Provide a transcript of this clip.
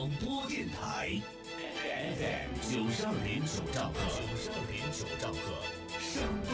广播电台 FM 92.9兆赫，92.9兆赫，生